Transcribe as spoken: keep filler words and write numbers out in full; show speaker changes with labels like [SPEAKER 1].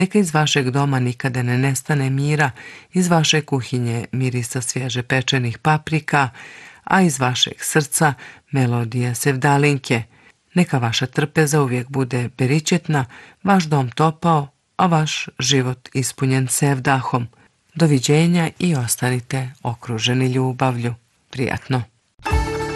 [SPEAKER 1] Neka iz vašeg doma nikada ne nestane mira, iz vaše kuhinje mirisa svježe pečenih paprika, a iz vašeg srca melodija sevdalinke. Neka vaša trpeza uvijek bude beričetna, vaš dom topao, a vaš život ispunjen sevdahom. Doviđenja i ostanite okruženi ljubavlju. Prijatno!